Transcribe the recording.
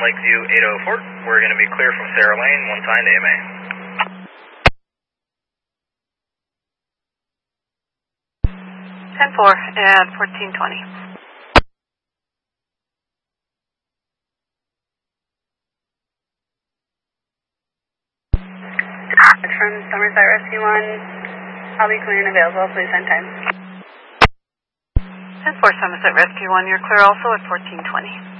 Lakeview 804. We're going to be clear from Sarah Lane, one time to AMA. 10-4 at 1420. From Somerset Rescue 1, I'll be clear and available, please send time. 10-4 Somerset Rescue 1, you're clear also at 1420.